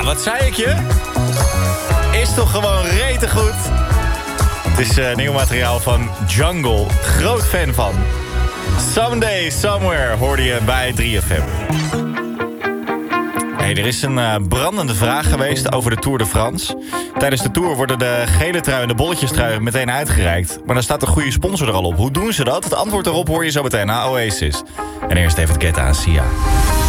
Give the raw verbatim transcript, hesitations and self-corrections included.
wat zei ik je? Is toch gewoon rete goed? Het is uh, nieuw materiaal van Jungle. Groot fan van. Someday, Somewhere hoorde je bij drie F M. Hey, er is een uh, brandende vraag geweest over de Tour de France. Tijdens de Tour worden de gele trui en de bolletjestrui meteen uitgereikt. Maar dan staat een goede sponsor er al op. Hoe doen ze dat? Het antwoord erop hoor je zo meteen na Oasis. En eerst even het Guetta en Sia.